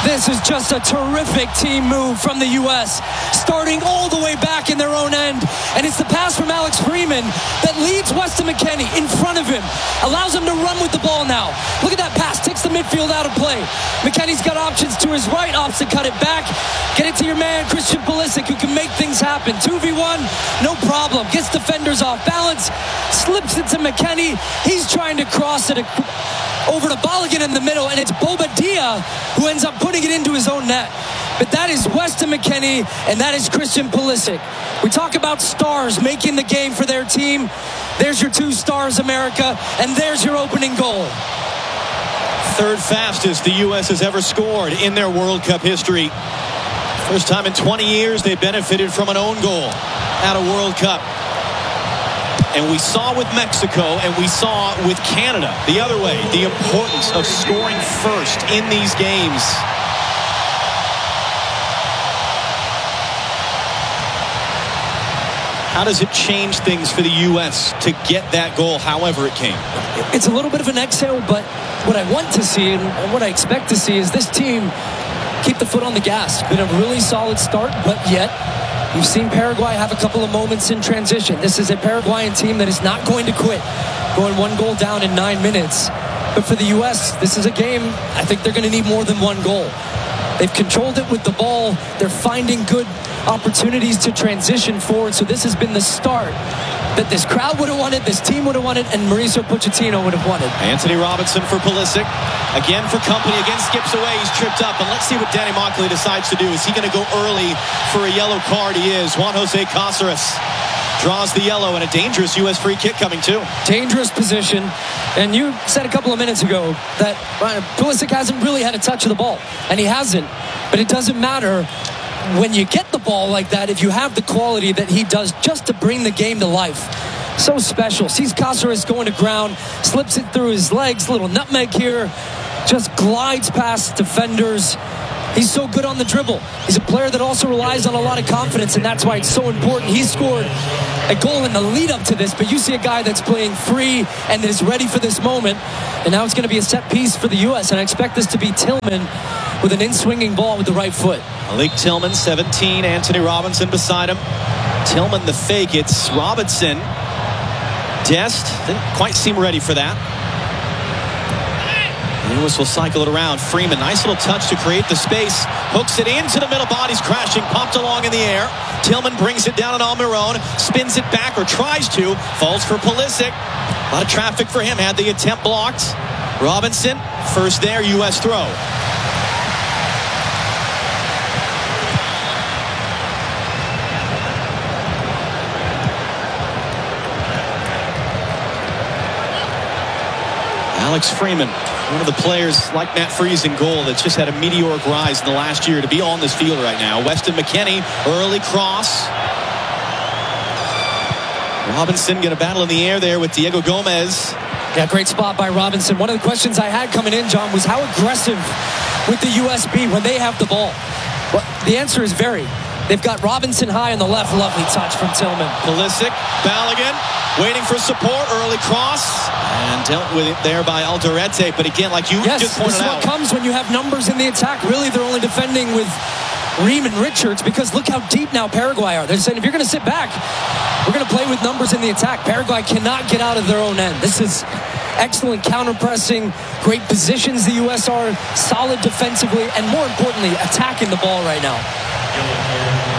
This is just a terrific team move from the U.S., starting all the way back in their own end. And it's the pass from Alex Freeman that leads Weston McKennie in front of him, allows him to run with the ball now. Look at that pass, takes the midfield out of play. McKennie's got options to his right, opts to cut it back. Get it to your man, Christian Pulisic, who can make things happen. 2v1, no problem. Gets defenders off balance, slips it to McKennie. He's trying to cross it over to Balogun in the middle, and it's Bobadilla who ends up putting it into his own net. But that is Weston McKennie, and that is Christian Pulisic. We talk about stars making the game for their team. There's your 2 stars, America, and there's your opening goal. Third fastest the U.S. has ever scored in their World Cup history. First time in 20 years they benefited from an own goal at a World Cup. And we saw with Mexico, and we saw with Canada the other way, the importance of scoring first in these games. How does it change things for the U.S. to get that goal however it came? It's a little bit of an exhale, but what I want to see and what I expect to see is this team keep the foot on the gas. Been a really solid start, but yet we've seen Paraguay have a couple of moments in transition. This is a Paraguayan team that is not going to quit, going 1 goal down in 9 minutes. But for the U.S., this is a game, I think they're going to need more than 1 goal. They've controlled it with the ball. They're finding good opportunities to transition forward. So this has been the start that this crowd would have wanted, this team would have wanted, and Mauricio Pochettino would have wanted. Anthony Robinson for Pulisic. Again for company. Again skips away. He's tripped up. And let's see what Danny Mockley decides to do. Is he going to go early for a yellow card? He is. Juan Jose Cáceres draws the yellow, and a dangerous U.S. free kick coming too. Dangerous position. And you said a couple of minutes ago that Pulisic hasn't really had a touch of the ball. And he hasn't. But it doesn't matter when you get the ball like that if you have the quality that he does just to bring the game to life. So special. Sees Cáceres going to ground, slips it through his legs, little nutmeg here, just glides past defenders. He's so good on the dribble. He's a player that also relies on a lot of confidence, and that's why it's so important. He scored a goal in the lead up to this, but you see a guy that's playing free and is ready for this moment, and now it's going to be a set piece for the U.S., and I expect this to be Tillman with an in-swinging ball with the right foot. Malik Tillman, 17, Anthony Robinson beside him. Tillman the fake, it's Robinson. Dest didn't quite seem ready for that. Lewis will cycle it around. Freeman, nice little touch to create the space. Hooks it into the middle, body's crashing, popped along in the air. Tillman brings it down on Almiron, spins it back, or tries to. Falls for Pulisic. A lot of traffic for him, had the attempt blocked. Robinson, first there, U.S. throw. Alex Freeman, one of the players like Matt Freese in goal that's just had a meteoric rise in the last year to be on this field right now. Weston McKennie, early cross. Robinson going to battle in the air there with Diego Gomez. Yeah, great spot by Robinson. One of the questions I had coming in, John, was how aggressive would the U.S. be when they have the ball? Well, the answer is very. They've got Robinson high on the left. Lovely touch from Tillman. Pulisic, Balogun, waiting for support. Early cross. And dealt with it there by Alderete. But again, like you just pointed out, this is what comes when you have numbers in the attack. Really, they're only defending with Ream and Richards because look how deep now Paraguay are. They're saying, if you're going to sit back, we're going to play with numbers in the attack. Paraguay cannot get out of their own end. This is excellent counter-pressing, great positions the U.S. are, solid defensively, and more importantly, attacking the ball right now.